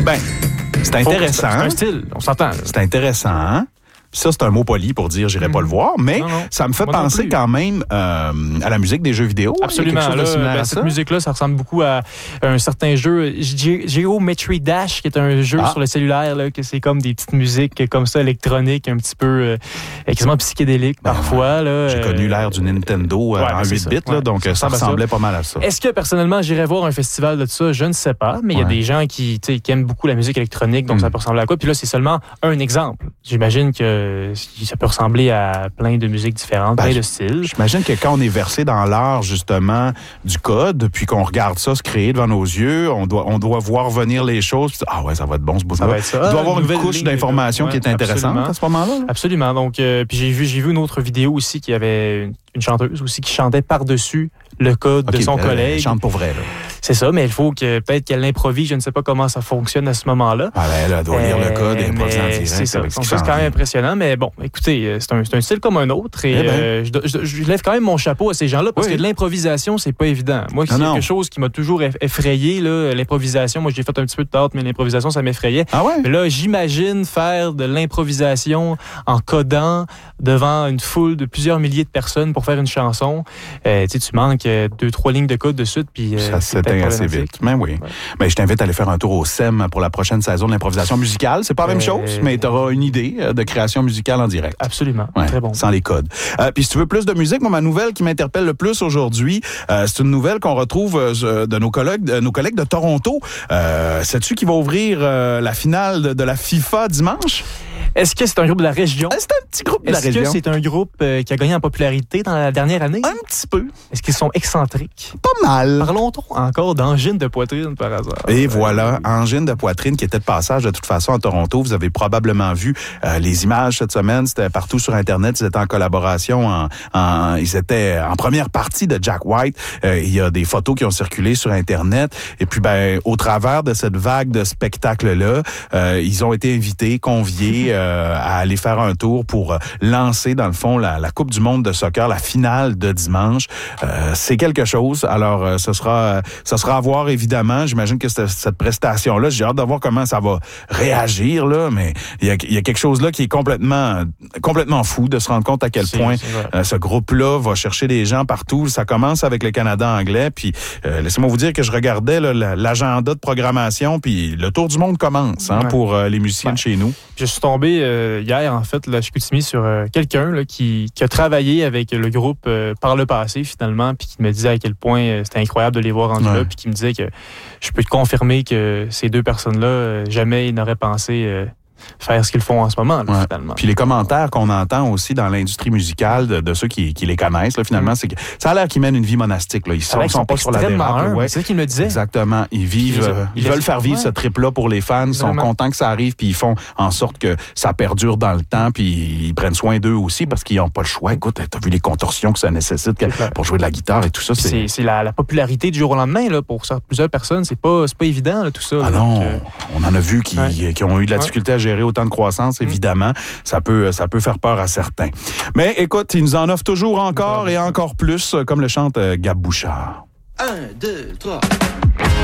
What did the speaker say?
Ben, c'est intéressant. C'est un style, on s'entend. Là. C'est intéressant, hein? Ça, c'est un mot poli pour dire j'irai pas le voir, mais non. ça me fait Moi penser quand même à la musique des jeux vidéo. Absolument. Quelque chose de similaire à ça. Cette musique-là, ça ressemble beaucoup à un certain jeu, Geometry Dash, qui est un jeu sur le cellulaire, là, que c'est comme des petites musiques comme ça, électroniques, un petit peu quasiment psychédéliques parfois. Là, j'ai connu l'ère du Nintendo en 8 bits, là, donc ça ressemblait pas mal à ça. Est-ce que personnellement, j'irais voir un festival de ça? Je ne sais pas, mais il y a des gens qui aiment beaucoup la musique électronique, donc ça peut ressembler à quoi? Puis là, c'est seulement un exemple. J'imagine que ça peut ressembler à plein de musiques différentes, plein de styles. J'imagine que quand on est versé dans l'art, justement, du code, puis qu'on regarde ça se créer devant nos yeux, on doit voir venir les choses, puis ah ouais, ça va être bon ce bout-là. Il doit y avoir une couche d'information qui est intéressante à ce moment-là. Absolument. Donc, puis j'ai vu une autre vidéo aussi qui avait une chanteuse aussi qui chantait par-dessus le code de son collègue. Elle chante pour vrai, là. C'est ça, mais il faut peut-être qu'elle l'improvise. Je ne sais pas comment ça fonctionne à ce moment-là. Ah ben, elle doit lire le code et improviser en direct. C'est ça. Donc, c'est quand même impressionnant, mais bon, écoutez, c'est un style comme un autre et je lève quand même mon chapeau à ces gens-là parce que de l'improvisation, c'est pas évident. Moi, c'est quelque chose qui m'a toujours effrayé, là, l'improvisation. Moi, j'ai fait un petit peu de théâtre, mais l'improvisation, ça m'effrayait. Ah ouais? Mais là, j'imagine faire de l'improvisation en codant devant une foule de plusieurs milliers de personnes pour faire une chanson. Tu manques 2-3 lignes de code de suite, puis ça s'éteint assez vite. Mais oui. Ouais. Mais je t'invite à aller faire un tour au SEM pour la prochaine saison de l'improvisation musicale. C'est pas la même chose, mais tu auras une idée de création musicale en direct. Absolument. Ouais, très bon. Sans les codes. Puis si tu veux plus de musique, moi, ma nouvelle qui m'interpelle le plus aujourd'hui, c'est une nouvelle qu'on retrouve de nos collègues de Toronto. Sais-tu qui va ouvrir la finale de la FIFA dimanche? Est-ce que c'est un groupe de la région? C'est un petit groupe de la région. Est-ce que c'est un groupe qui a gagné en popularité dans la dernière année? Un petit peu. Est-ce qu'ils sont excentriques? Pas mal. Parlons-on encore d'angine de poitrine par hasard? Et voilà, angine de poitrine qui était de passage de toute façon à Toronto. Vous avez probablement vu les images cette semaine. C'était partout sur Internet. Ils étaient en collaboration. Ils étaient en première partie de Jack White. Il y a des photos qui ont circulé sur Internet. Et puis, au travers de cette vague de spectacles-là, ils ont été invités, conviés à aller faire un tour pour lancer, dans le fond, la Coupe du monde de soccer, la finale de dimanche. C'est quelque chose. Alors, ce sera à voir, évidemment. J'imagine que cette prestation-là, j'ai hâte de voir comment ça va réagir, là, mais il y a quelque chose là qui est complètement fou de se rendre compte à quel point ce groupe-là va chercher des gens partout. Ça commence avec le Canada anglais, puis laissez-moi vous dire que je regardais là, l'agenda de programmation, puis le tour du monde commence pour les musiciens de chez nous. Je suis tombé hier, en fait, là, je suis mis sur quelqu'un là, qui a travaillé avec le groupe par le passé, finalement, puis qui me disait à quel point c'était incroyable de les voir rendus là, puis qui me disait que je peux te confirmer que ces deux personnes-là, jamais ils n'auraient pensé faire ce qu'ils font en ce moment, là, finalement. Puis les commentaires qu'on entend aussi dans l'industrie musicale de ceux qui les connaissent, là, finalement, c'est que ça a l'air qu'ils mènent une vie monastique. Là. Ils sont pas sur la dérape. C'est ce qu'il me disait. Exactement. Ils veulent faire vivre ce trip-là pour les fans. Ils sont contents que ça arrive, puis ils font en sorte que ça perdure dans le temps, puis ils prennent soin d'eux aussi parce qu'ils n'ont pas le choix. Écoute, t'as vu les contorsions que ça nécessite pour jouer de la guitare et tout ça. C'est la popularité du jour au lendemain, là, pour plusieurs personnes. C'est pas évident, là, tout ça. Ah là, non, donc, on en a vu qui ont eu de la difficulté à gérer autant de croissance, évidemment. Ça peut faire peur à certains. Mais écoute, il nous en offre toujours encore et encore plus, comme le chante Gab Bouchard. 1, 2, 3...